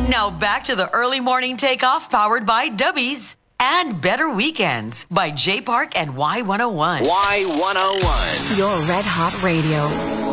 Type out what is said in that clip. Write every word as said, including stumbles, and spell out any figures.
Now back to the early morning takeoff powered by Dubbies and Better Weekends by J Park and Y one oh one. Y one oh one. Your Red Hot Radio.